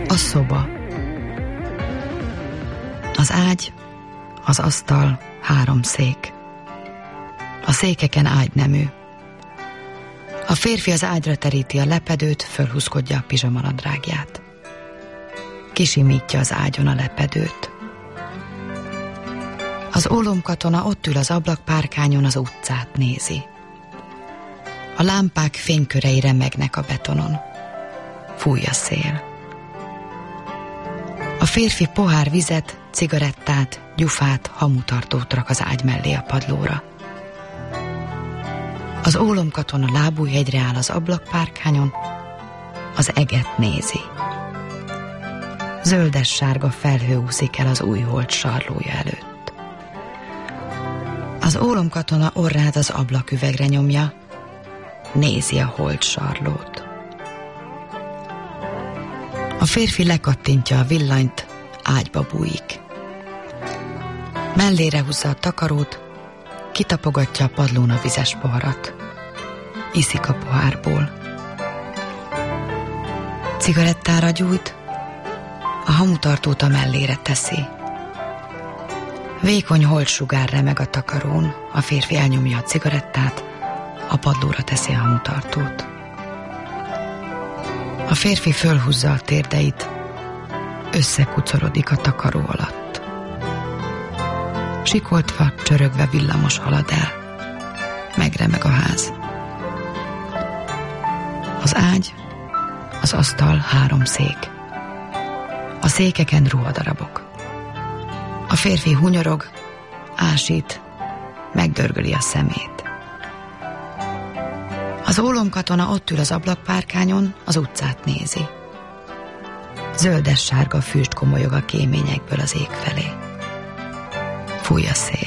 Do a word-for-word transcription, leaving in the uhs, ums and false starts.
A szoba. Az ágy, az asztal, három szék. A székeken ágynemű. A férfi az ágyra teríti a lepedőt, fölhúzkodja a pizsamanadrágját. Kisimítja az ágyon a lepedőt. Az ólomkatona ott ül az ablakpárkányon, az utcát nézi. A lámpák fénykörei remegnek a betonon. Fúj a szél. A férfi pohár vizet, cigarettát, gyufát, hamutartót rak az ágy mellé a padlóra. Az ólomkatona lábújhegyre áll az ablakpárkányon, az eget nézi. Zöldes-sárga felhő úszik el az új hold sarlója előtt. Az ólomkatona orrát az ablaküvegre nyomja, nézi a hold sarlót. A férfi lekattintja a villanyt, ágyba bújik. Mellére húzza a takarót, kitapogatja a padlón a vizes poharat. Iszik a pohárból. Cigarettára gyújt, a hamutartót a mellére teszi. Vékony holtsugár remeg a takarón, a férfi elnyomja a cigarettát, a padlóra teszi a hamutartót. A férfi fölhúzza a térdeit, összekucorodik a takaró alatt. Sikoltva, csörögve villamos halad el. Megremeg a ház. Az ágy, az asztal, három szék. A székeken ruhadarabok. A férfi hunyorog, ásít, megdörgöli a szemét. Az ólomkatona ott ül az ablakpárkányon, az utcát nézi. Zöldes-sárga füst komolyog a kéményekből az ég felé. Fúj a szél.